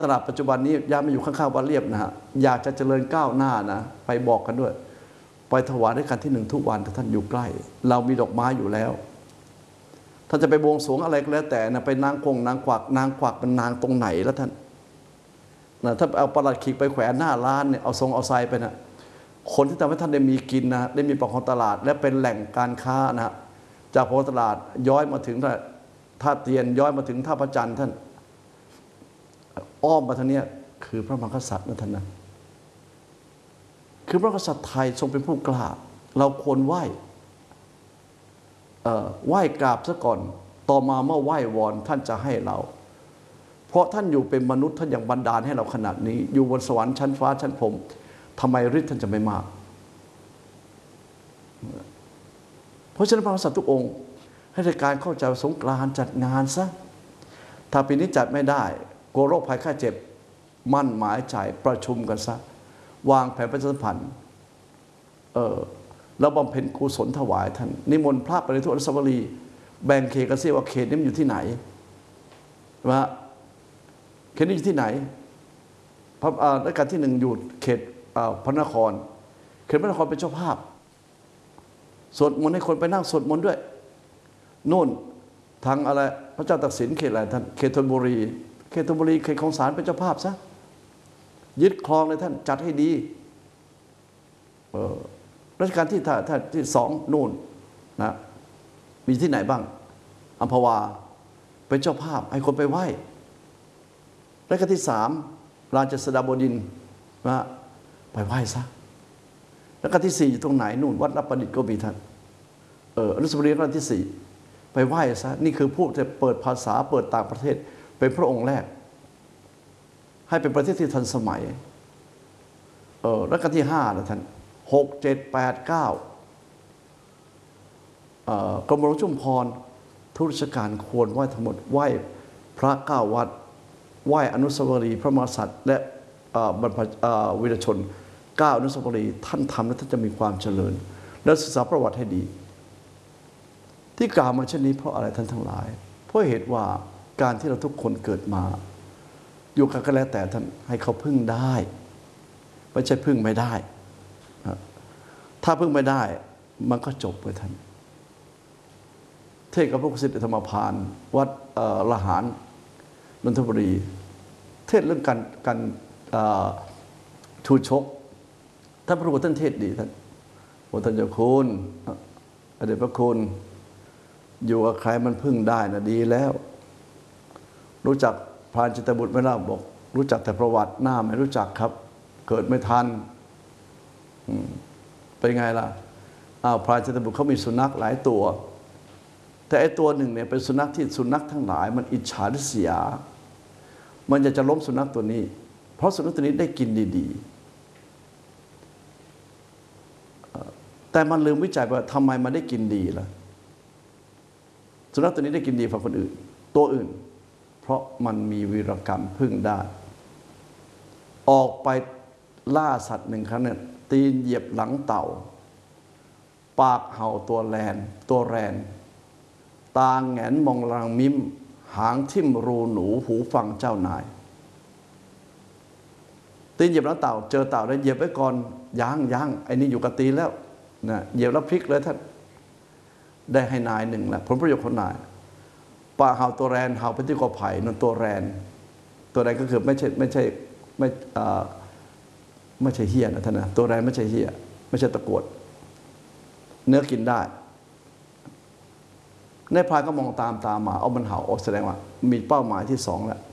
ตลาดปัจจุบันนี้ย้ายมาอยู่ข้างๆวัดเรียบนะฮะอยากจะเจริญก้าวหน้านะไปบอกกันด้วยไปถวายด้วยกันที่1ทุกวันถ้าท่านอยู่ใกล้เรามีดอกไม้อยู่แล้วท่านจะไปบวงสรวงอะไรก็แล้วแต่นะไปนางกวักเป็นนางตรงไหนแล้วท่านนะถ้าเอาประหลัดขีกไปแขวนหน้าร้านเนี่ยเอาทรงเอาไซไปนะคนที่ทำให้ท่านได้มีกินนะได้มีปากของตลาดและเป็นแหล่งการค้านะจากปากของตลาดย้อยมาถึงท่าเตียนย้อยมาถึงท่าพระจันทร์ท่านอ้อมมาทางนี้คือพระมหากษัตริย์นะท่านนะคือพระกษัตริย์ไทยทรงเป็นผู้กล้าเราควรไหว้กราบซะก่อนต่อมาเมื่อไหว้วอนท่านจะให้เราเพราะท่านอยู่เป็นมนุษย์ท่านยังบันดาลให้เราขนาดนี้อยู่บนสวรรค์ชั้นฟ้าชั้นพรหมทำไมฤทธิ์ท่านจะไม่มากเพราะฉะนั้นพระกษัตริย์ทุกองค์ให้ในการเข้าใจสงกรานต์จัดงานซะถ้าปีนี้จัดไม่ได้กลัวโรคภัยไข้เจ็บมั่นหมายใจประชุมกันซะวางแผนประชาสัมพันธ์แล้วบำเพ็ญกุศลถวายท่านนิมนต์พระไปในทุกอนุสาวรีย์แบ่งเขตกันเสียว่าเขตนี้มันอยู่ที่ไหนว่าเขตนี้อยู่ที่ไหนพระรัชกาลที่1อยู่เขตพระนครเขตพระนครเป็นเจ้าภาพสวดมนต์ให้คนไปนั่งสวดมนต์ด้วยนู่นทางอะไรพระเจ้าตากสินเขตอะไรท่านเขตธนบุรีเขตของศาลเป็นเจ้าภาพซะยึดครองเลยท่านจัดให้ดีรัชกาลที่2นู่นนะมีที่ไหนบ้างอัมพวาเป็นเจ้าภาพให้คนไปไหว้รัชกาลที่3ราชสดาบดินทร์นะไปไหว้ซะรัชกาลที่4อยู่ตรงไหนนู่นวัดรับประดิษฐ์ก็มีท่านอนุสาวรีย์รัชกาลที่4ไปไหว้ซะนี่คือผู้จะเปิดภาษาเปิดต่างประเทศเป็นพระองค์แรกให้เป็นประเทศที่ทันสมัยรัชกาลที่5นะท่าน6 7 8 9กรมหลวงชุมพรทุกราชการควรไหว้ทั้งหมดไหว้พระ9วัดไหว้อนุสาวรีย์พระมหากษัตริย์และบรรพวีรชน9อนุสาวรีย์ท่านทำแล้วท่านจะมีความเจริญและศึกษาประวัติให้ดีที่กล่าวมาเช่นนี้เพราะอะไรท่านทั้งหลายเพราะเหตุว่าการที่เราทุกคนเกิดมาอยู่กันก็แล้วแต่ท่านให้เขาพึ่งได้ไม่ใช่พึ่งไม่ได้ถ้าพึ่งไม่ได้มันก็จบไปท่านเทศกับพระกุศิษย์ธรรมพานวัดละหารนนทบุรีเทศเรื่องการชูชกท่านพระครูท่านเทศดีท่านท่านเจ้าคุณอเดชพระคุณอยู่กับใครมันพึ่งได้นะดีแล้วรู้จักพรานจิตบุตรไหมล่ะบอกรู้จักแต่ประวัติหน้าไม่รู้จักครับเกิดไม่ทันเป็นไงล่ะพรานจิตบุตรเขามีสุนัขหลายตัวแต่ไอ้ตัวหนึ่งเนี่ยเป็นสุนัขที่สุนัขทั้งหลายมันอิจฉาริษยามันจะล้มสุนัขตัวนี้เพราะสุนัขตัวนี้ได้กินดีๆแต่มันลืมวิจัยว่าทำไมมันได้กินดีล่ะสุนัขตัวนี้ได้กินดีกว่าคนอื่นตัวอื่นเพราะมันมีวีรกรรมพึ่งได้ออกไปล่าสัตว์1ครั้งเนี่ยตีนเหยียบหลังเต่าปากเห่าตัวแรนตาแงนมองรังมิ้มหางทิ่มรูหนูหูฟังเจ้านายตีนเหยียบหลังเต่าเจอเต่าได้เหยียบไว้ก่อนย่างไอ้นี่อยู่กับตีนแล้วนะเหยียบแล้วพลิกเลยท่านได้ให้นาย1แหละผลประโยชน์ของนายปากเห่าตัวแรนเห่าไปที่กอไผ่นั่นตัวแรนก็คือไม่ใช่เหี้ยนะท่านนะตัวแรนไม่ใช่เหี้ยไม่ใช่ตะกรวดเนื้อกินได้ในพรานก็มองตามมาเอามันเห่าออกแสดงว่ามีเป้าหมายที่2แล้ว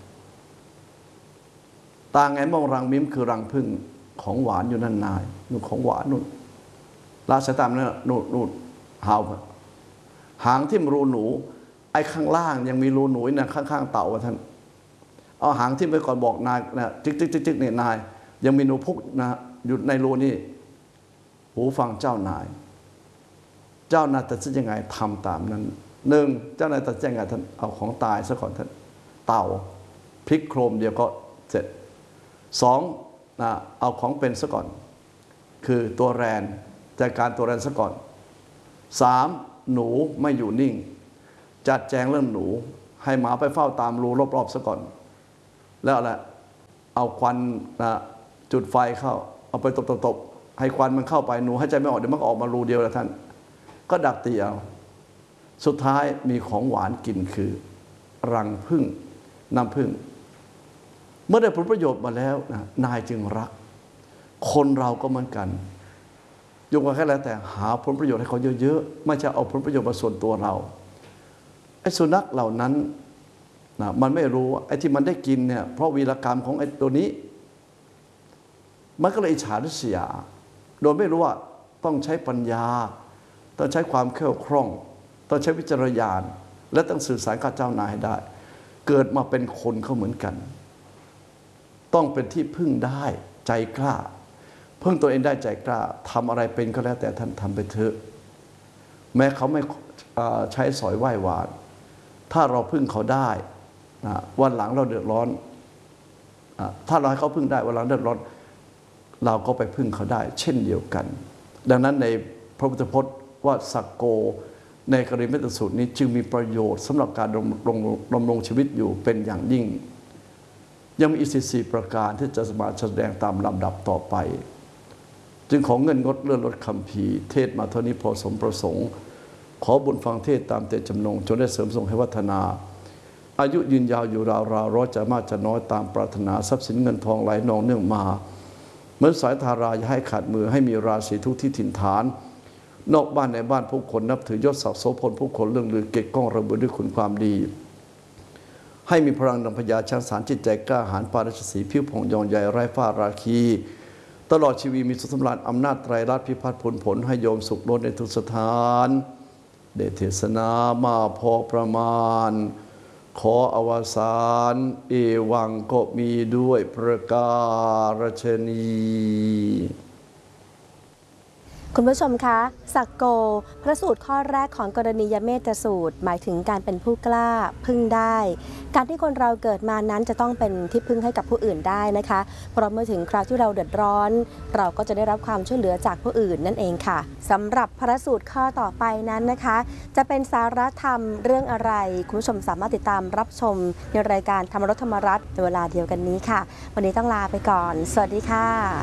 ตาไงมองรังมิ้มคือรังพึ่งของหวานอยู่นั่นนายนู่นของหวานนู่นลาสายตามนั่นนู่นเห่าหางทิ่มรูหนูไอ้ข้างล่างยังมีรูหนูนะข้างๆเต่าท่านเอาหางทิ่มไปก่อนบอกนายนะจิ๊กเนี่ยนายยังมีหนูพุกนะอยู่ในรูนี่หูฟังเจ้านายตัดสินยังไงทำตามนั้น1เจ้านายตัดสินยังไงท่านเอาของตายซะก่อนท่านเต่าพลิกโครมเดียวก็เสร็จ2เอาของเป็นซะก่อนคือตัวแรนจัดการตัวแรนซะก่อน3หนูไม่อยู่นิ่งจัดแจงเรื่องหนูให้หมาไปเฝ้าตามรูรอบๆซะก่อนแล้วอะไรเอาควันจุดไฟเข้าเอาไปตบให้ควันมันเข้าไปหนูหายใจไม่ออกเดี๋ยวมันออกมารูเดียวแล้วท่านก็ดักตีเอาสุดท้ายมีของหวานกินคือรังผึ้งน้ำผึ้งเมื่อได้ผลประโยชน์มาแล้วนายจึงรักคนเราก็เหมือนกันยกว่าแค่แล้วแต่หาผลประโยชน์ให้เขาเยอะๆไม่ใช่เอาผลประโยชน์มาส่วนตัวเราไอ้สุนัขเหล่านั้นมันไม่รู้ไอ้ที่มันได้กินเนี่ยเพราะวีรกรรมของไอ้ตัวนี้มันก็เลยอิจฉาริษยาโดยไม่รู้ว่าต้องใช้ปัญญาต้องใช้ความแคล่วคล่องต้องใช้วิจารณญาณและต้องสื่อสารกับเจ้านายให้ได้เกิดมาเป็นคนเขาเหมือนกันต้องเป็นที่พึ่งได้ใจกล้าพึ่งตัวเองได้ใจกล้าทำอะไรเป็นก็แล้วแต่ท่านทำไปเถอะแม้เขาไม่ใช้สอยไหว้หวานถ้าเราพึ่งเขาได้วันหลังเราเดือดร้อนถ้าเราให้เขาพึ่งได้วันหลังเดือดร้อนเราก็ไปพึ่งเขาได้เช่นเดียวกันดังนั้นในพระพุทธพจน์ว่าสักโกในกรณีเมตตาสูตรนี้จึงมีประโยชน์สำหรับการดำรงชีวิตอยู่เป็นอย่างยิ่งยังมีอีก4ประการที่จะมาแสดงตามลำดับต่อไปจึงขอเงินงดเลื่อนลดคำภีเทศมาเท่านี้พอสมประสงค์ขอบุญฟังเทศตามเจตจำนงจนได้เสริมส่งให้วัฒนาอายุยืนยาวอยู่ราวร้อยจะมากจะน้อยตามปรารถนาทรัพย์สินเงินทองไหลนองเนื่องมาเหมือนสายธาราอย่าให้ขาดมือให้มีราศีทุกที่ถิ่นฐานนอกบ้านในบ้านผู้คนนับถือยศศักดิ์โสพลผู้คนเรื่องลือเกียรติก้องระเบิดด้วยคุณความดีให้มีพลังดังพญาช้างสารจิตใจกล้าหาญปาราชสีผิวผ่องยองใหญ่ไร้ฝ้าราคีตลอดชีวิตมีสุขสำราญอำนาจไตรลักษณ์พิพัฒน์ผลให้โยมสุขล้นในทุกสถานเดชเทศนามาพอประมาณขออวสานเอวังก็มีด้วยประการฉนี้คุณผู้ชมคะสักโกพระสูตรข้อแรกของกรณียเมตสูตรหมายถึงการเป็นผู้กล้าพึ่งได้การที่คนเราเกิดมานั้นจะต้องเป็นที่พึ่งให้กับผู้อื่นได้นะคะเพราะเมื่อถึงคราวที่เราเดือดร้อนเราก็จะได้รับความช่วยเหลือจากผู้อื่นนั่นเองค่ะสำหรับพระสูตรข้อต่อไปนั้นนะคะจะเป็นสาระธรรมเรื่องอะไรคุณผู้ชมสามารถติดตามรับชมในรายการธรรมรสธรรมรัตน์ในเวลาเดียวกันนี้ค่ะวันนี้ต้องลาไปก่อนสวัสดีค่ะ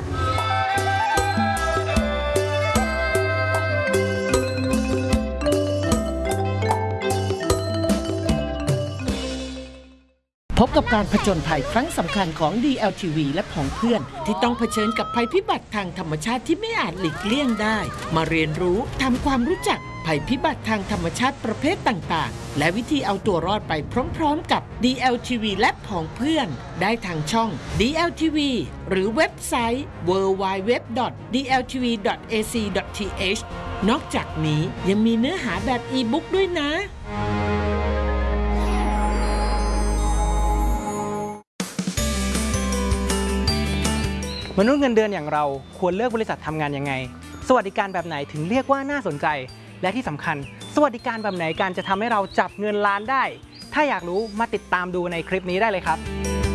พบกับการผจญภัยครั้งสำคัญของ DLTV และของเพื่อนที่ต้องเผชิญกับภัยพิบัติทางธรรมชาติที่ไม่อาจหลีกเลี่ยงได้มาเรียนรู้ทำความรู้จักภัยพิบัติทางธรรมชาติประเภทต่างๆและวิธีเอาตัวรอดไปพร้อมๆกับ DLTV และของเพื่อนได้ทางช่อง DLTV หรือเว็บไซต์ www.dltv.ac.th นอกจากนี้ยังมีเนื้อหาแบบอีบุ๊กด้วยนะมนุษย์เงินเดือนอย่างเราควรเลือกบริษัททำงานยังไงสวัสดิการแบบไหนถึงเรียกว่าน่าสนใจและที่สำคัญสวัสดิการแบบไหนการจะทำให้เราจับเงินล้านได้ถ้าอยากรู้มาติดตามดูในคลิปนี้ได้เลยครับ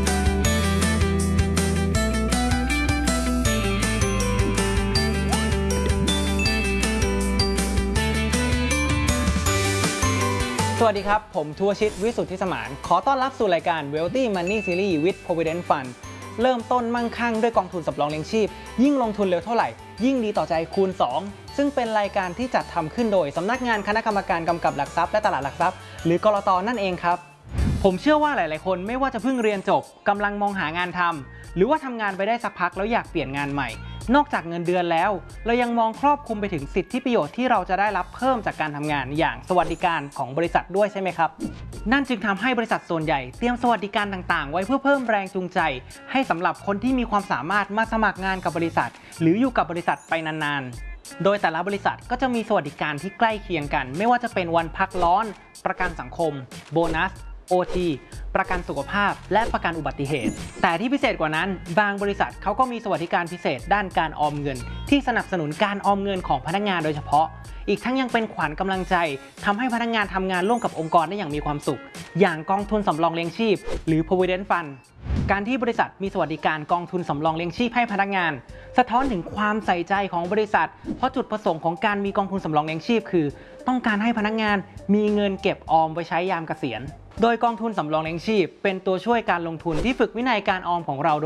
สวัสดีครับผมทัวชิตวิสุทธิสมานขอต้อนรับสู่รายการ Wealthy Money Series with Provident Fundเริ่มต้นมั่งคั่งด้วยกองทุนสำรองเลี้ยงชีพยิ่งลงทุนเร็วเท่าไหร่ยิ่งดีต่อใจคูณ2ซึ่งเป็นรายการที่จัดทำขึ้นโดยสำนักงานคณะกรรมการกำกับหลักทรัพย์และตลาดหลักทรัพย์หรือกลต.นั่นเองครับผมเชื่อว่าหลายๆคนไม่ว่าจะเพิ่งเรียนจบกำลังมองหางานทำหรือว่าทำงานไปได้สักพักแล้วอยากเปลี่ยนงานใหม่นอกจากเงินเดือนแล้วเรายังมองครอบคลุมไปถึงสิทธิประโยชน์ที่เราจะได้รับเพิ่มจากการทำงานอย่างสวัสดิการของบริษัทด้วยใช่ไหมครับนั่นจึงทำให้บริษัทส่วนใหญ่เตรียมสวัสดิการต่างๆไว้เพื่อเพิ่มแรงจูงใจให้สำหรับคนที่มีความสามารถมาสมัครงานกับบริษัทหรืออยู่กับบริษัทไปนานๆโดยแต่ละบริษัทก็จะมีสวัสดิการที่ใกล้เคียงกันไม่ว่าจะเป็นวันพักร้อนประกันสังคมโบนัสOT ประกันสุขภาพและประกันอุบัติเหตุแต่ที่พิเศษกว่านั้นบางบริษัทเขาก็มีสวัสดิการพิเศษด้านการออมเงินที่สนับสนุนการออมเงินของพนักงานโดยเฉพาะอีกทั้งยังเป็นขวัญกำลังใจทำให้พนักงานทำงานร่วมกับองค์กรได้อย่างมีความสุขอย่างกองทุนสำรองเลี้ยงชีพหรือ Provident Fund การที่บริษัทมีสวัสดิการกองทุนสำรองเลี้ยงชีพให้พนักงานสะท้อนถึงความใส่ใจของบริษัทเพราะจุดประสงค์ของการมีกองทุนสำรองเลี้ยงชีพคือต้องการให้พนักงานมีเงินเก็บออมไว้ใช้ยามเกษียณโดยกองทุนสำรองเลี้ยงชีพเป็นตัวช่วยการลงทุนที่ฝึกวินัยการออมของเรา